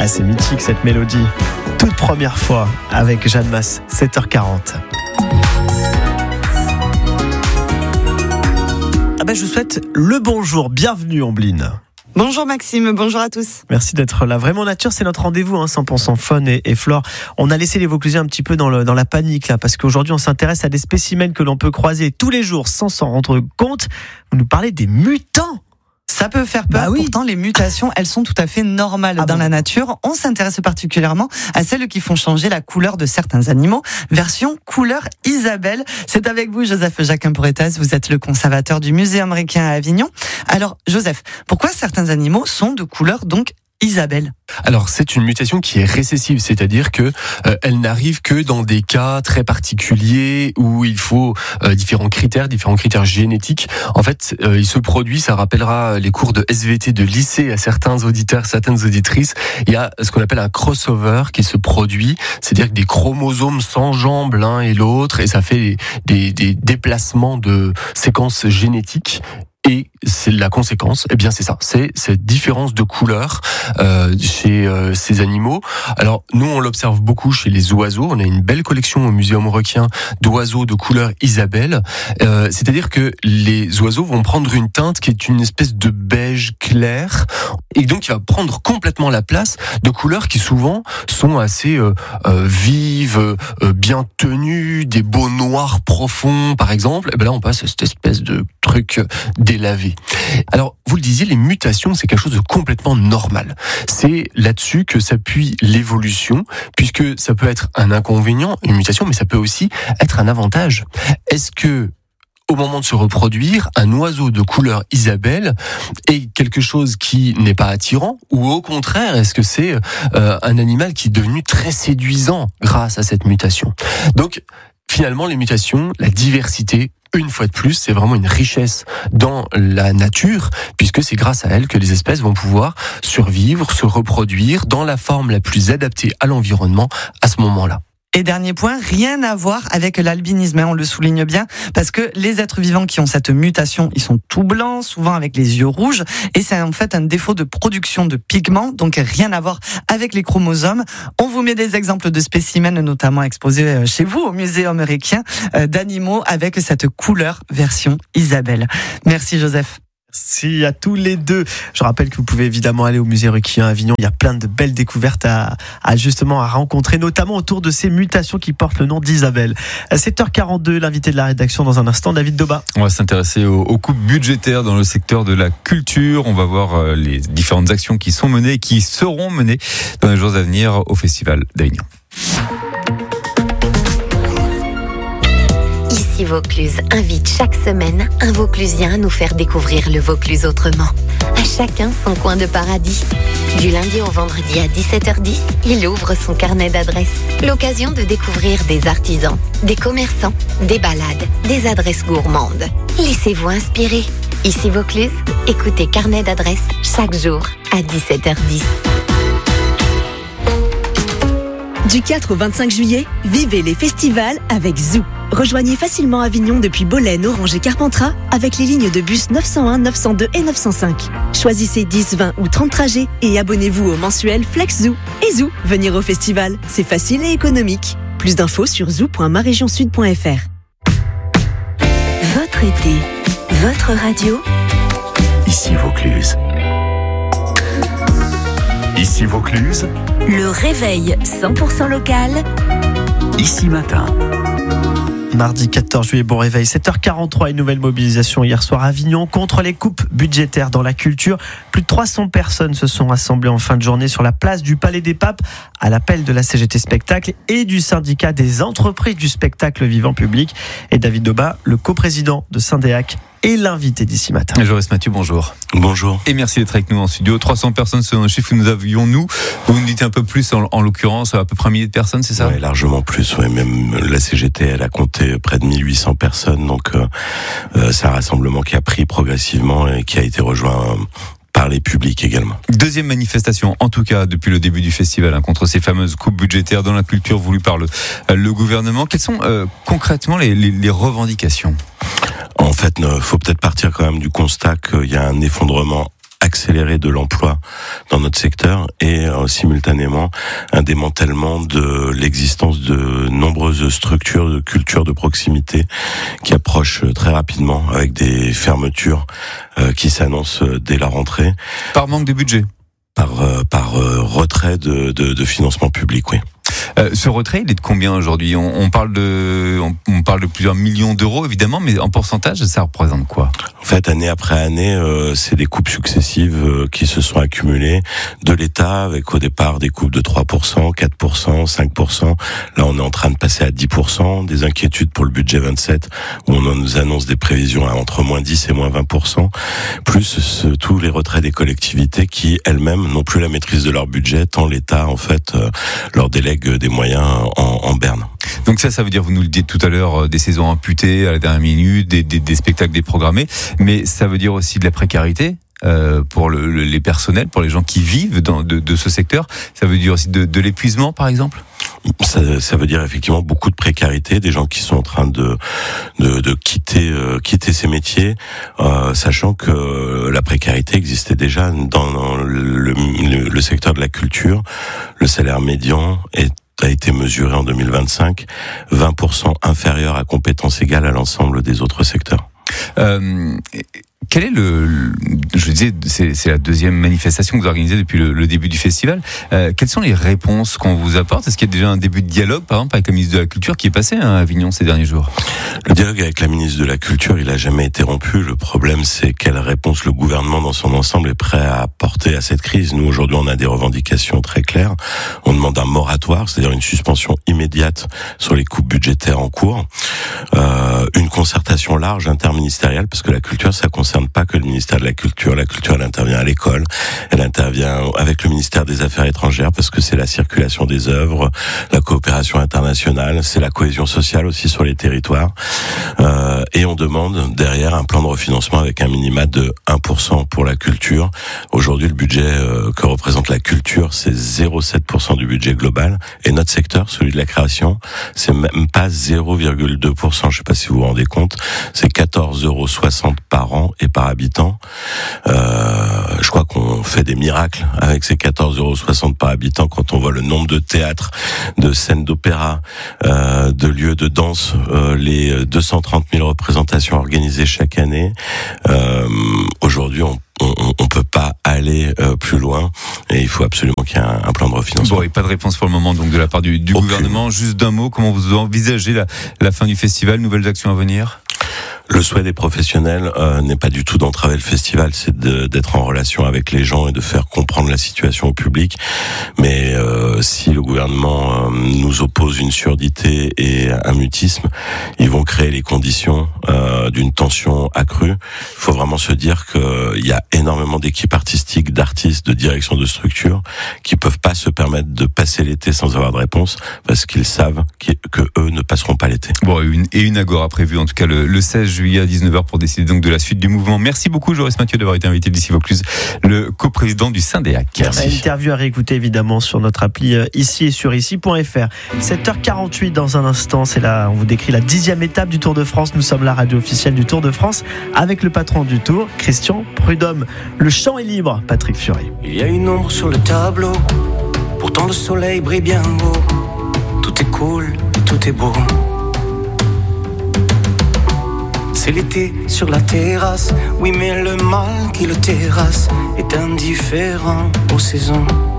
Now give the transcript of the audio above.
Ah, c'est mythique cette mélodie. Toute première fois avec Jeanne Masse, 7h40. Je vous souhaite le bonjour. Bienvenue Ambline. Bonjour Maxime, bonjour à tous. Merci d'être là. Vraiment Nature, c'est notre rendez-vous, 100% faune et flore. On a laissé les Vauclusiens un petit peu dans la panique là, parce qu'aujourd'hui on s'intéresse à des spécimens que l'on peut croiser tous les jours sans s'en rendre compte. Vous nous parlez des mutants. Ça peut faire peur, oui. Pourtant les mutations, elles sont tout à fait normales dans la nature. On s'intéresse particulièrement à celles qui font changer la couleur de certains animaux. Version couleur Isabelle. C'est avec vous Joseph Jacquin-Porretas, vous êtes le conservateur du musée américain à Avignon. Alors Joseph, pourquoi certains animaux sont de couleur donc Isabelle? Alors c'est une mutation qui est récessive, c'est-à-dire que elle n'arrive que dans des cas très particuliers où il faut différents critères génétiques. En fait, il se produit, ça rappellera les cours de SVT de lycée à certains auditeurs, certaines auditrices. Il y a ce qu'on appelle un crossover qui se produit, c'est-à-dire que des chromosomes s'enjambent l'un et l'autre et ça fait des déplacements de séquences génétiques. Et c'est la conséquence, eh bien c'est ça, c'est cette différence de couleur chez ces animaux. Alors nous on l'observe beaucoup chez les oiseaux, on a une belle collection au Muséum requien d'oiseaux de couleur Isabelle, c'est-à-dire que les oiseaux vont prendre une teinte qui est une espèce de beige clair, et donc qui va prendre complètement la place de couleurs qui souvent sont assez vives, bien tenues, des beaux noirs profonds par exemple, et bien là on passe à cette espèce de truc délavé. Alors, vous le disiez, les mutations, c'est quelque chose de complètement normal. C'est là-dessus que s'appuie l'évolution, puisque ça peut être un inconvénient, une mutation, mais ça peut aussi être un avantage. Est-ce que, au moment de se reproduire, un oiseau de couleur Isabelle est quelque chose qui n'est pas attirant, ou au contraire, est-ce que c'est un animal qui est devenu très séduisant grâce à cette mutation? Donc, finalement, les mutations, la diversité, une fois de plus, c'est vraiment une richesse dans la nature, puisque c'est grâce à elle que les espèces vont pouvoir survivre, se reproduire dans la forme la plus adaptée à l'environnement à ce moment-là. Et dernier point, rien à voir avec l'albinisme, on le souligne bien, parce que les êtres vivants qui ont cette mutation, ils sont tout blancs, souvent avec les yeux rouges, et c'est en fait un défaut de production de pigments, donc rien à voir avec les chromosomes. On vous met des exemples de spécimens, notamment exposés chez vous, au Muséum requien, d'animaux avec cette couleur version Isabelle. Merci Joseph. Merci à tous les deux. Je rappelle que vous pouvez évidemment aller au musée requien à Avignon. Il y a plein de belles découvertes à rencontrer, notamment autour de ces mutations qui portent le nom d'Isabelle. À 7h42, l'invité de la rédaction dans un instant, David Doba. On va s'intéresser aux coupes budgétaires dans le secteur de la culture. On va voir les différentes actions qui sont menées et qui seront menées dans les jours à venir au Festival d'Avignon. Ici Vaucluse invite chaque semaine un Vauclusien à nous faire découvrir le Vaucluse autrement. À chacun son coin de paradis. Du lundi au vendredi à 17h10, il ouvre son carnet d'adresses. L'occasion de découvrir des artisans, des commerçants, des balades, des adresses gourmandes. Laissez-vous inspirer. Ici Vaucluse, écoutez carnet d'adresses chaque jour à 17h10. Du 4 au 25 juillet, vivez les festivals avec Zoo. Rejoignez facilement Avignon depuis Bolène, Orange et Carpentras avec les lignes de bus 901, 902 et 905. Choisissez 10, 20 ou 30 trajets et abonnez-vous au mensuel Flex Zoo. Et Zoo, venir au festival, c'est facile et économique. Plus d'infos sur zoo.maregionsud.fr. Votre été, votre radio. Ici Vaucluse. Ici Vaucluse. Le réveil 100% local. Ici Matin. Mardi 14 juillet, bon réveil, 7h43, une nouvelle mobilisation hier soir à Avignon contre les coupes budgétaires dans la culture. Plus de 300 personnes se sont rassemblées en fin de journée sur la place du Palais des Papes à l'appel de la CGT Spectacle et du syndicat des entreprises du spectacle vivant public. Et David Doba, le coprésident de Syndéac, est l'invité d'ici matin. Joris Mathieu, bonjour. Bonjour. Et merci d'être avec nous en studio. 300 personnes selon le chiffre que nous avions, nous. Vous nous dites un peu plus, en l'occurrence, à peu près 1 millier de personnes, c'est ça? Oui, largement plus. Ouais. Même la CGT, elle a compté près de 1800 personnes. Donc, c'est un rassemblement qui a pris progressivement et qui a été rejoint par les publics également. Deuxième manifestation, en tout cas depuis le début du festival, contre ces fameuses coupes budgétaires dans la culture voulues par le gouvernement. Quelles sont concrètement les revendications ? En fait, il faut peut-être partir quand même du constat qu'il y a un effondrement accéléré de l'emploi dans notre secteur et simultanément un démantèlement de l'existence de nombreuses structures de culture de proximité qui approchent très rapidement avec des fermetures qui s'annoncent dès la rentrée. Par manque de budget. Par retrait de financement public, oui. Ce retrait, il est de combien aujourd'hui ? On parle de plusieurs millions d'euros, évidemment, mais en pourcentage, ça représente quoi ? En fait, année après année, c'est des coupes successives qui se sont accumulées de l'État, avec au départ des coupes de 3%, 4%, 5%. Là, on est en train de passer à 10%. Des inquiétudes pour le budget 27, où on nous annonce des prévisions à entre moins 10 et moins 20%. Plus tous les retraits des collectivités qui, elles-mêmes, n'ont plus la maîtrise de leur budget, tant l'État, en fait, leur délègue des moyens en berne. Donc ça veut dire, vous nous le dites tout à l'heure, des saisons amputées à la dernière minute, des spectacles déprogrammés, mais ça veut dire aussi de la précarité pour les personnels, pour les gens qui vivent de ce secteur. Ça veut dire aussi de l'épuisement, par exemple ? Ça veut dire effectivement beaucoup de précarité, des gens qui sont en train de quitter ces métiers, sachant que la précarité existait déjà dans le secteur de la culture. Le salaire médian a été mesuré en 2025, 20% inférieur à compétences égales à l'ensemble des autres secteurs. Quel est je disais, c'est la deuxième manifestation que vous organisez depuis le début du festival. Quelles sont les réponses qu'on vous apporte ? Est-ce qu'il y a déjà un début de dialogue, par exemple, avec la ministre de la Culture qui est passée à Avignon ces derniers jours ? Le dialogue avec la ministre de la Culture, il a jamais été rompu. Le problème, c'est quelle réponse le gouvernement dans son ensemble est prêt à apporter à cette crise. Nous, aujourd'hui, on a des revendications très claires. On demande un moratoire, c'est-à-dire une suspension immédiate sur les coupes budgétaires en cours. Une concertation large, interministérielle, parce que la culture, ça concerne pas que le ministère de la Culture. La culture, elle intervient à l'école, elle intervient avec le ministère des Affaires étrangères, parce que c'est la circulation des œuvres, la coopération internationale, c'est la cohésion sociale aussi sur les territoires. Et on demande derrière un plan de refinancement avec un minima de 1% pour la culture. Aujourd'hui, le budget que représente la culture, c'est 0,7% du budget global. Et notre secteur, celui de la création, c'est même pas 0,2%. Je sais pas si vous vous rendez compte. C'est 14,60 € par an et par habitant. Je crois qu'on fait des miracles avec ces 14,60 € par habitant quand on voit le nombre de théâtres, de scènes d'opéra, de lieux de danse, les 230 000 représentations organisées chaque année. Aujourd'hui, on peut pas aller plus loin et il faut absolument qu'il y ait un plan de refinancement. Bon, et pas de réponse pour le moment donc de la part du gouvernement. Juste d'un mot, comment vous envisagez la fin du festival, nouvelles actions à venir ? Le souhait des professionnels n'est pas du tout d'entraver le festival, c'est d'être en relation avec les gens et de faire comprendre la situation au public. Mais si le gouvernement nous oppose une surdité et un mutisme, ils vont créer les conditions d'une tension accrue. Il faut vraiment se dire qu'il y a énormément d'équipes artistiques, d'artistes, de direction de structures qui peuvent pas se permettre de passer l'été sans avoir de réponse parce qu'ils savent que eux ne passeront pas l'été. Bon, une agora prévue en tout cas le 16 juillet à 19h pour décider donc de la suite du mouvement. Merci beaucoup Joris Mathieu d'avoir été invité d'ici Vaucluse, le coprésident du Syndeac. Merci. Interview à réécouter évidemment sur notre appli ici et sur ici.fr. 7h48 dans un instant, c'est là, on vous décrit la 10e étape du Tour de France. Nous sommes la radio officielle du Tour de France avec le patron du Tour, Christian Prudhomme. Le champ est libre, Patrick Fiori. Il y a une ombre sur le tableau, pourtant le soleil brille bien haut. Tout est cool, tout est beau. C'est l'été sur la terrasse, oui mais le mal qui le terrasse est indifférent aux saisons.